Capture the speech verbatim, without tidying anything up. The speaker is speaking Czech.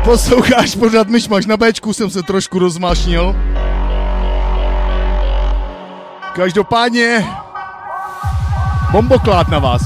Posloucháš pořád Myšmaš, na Béčku jsem se trošku rozmášnil. Každopádně bomboklád na vás.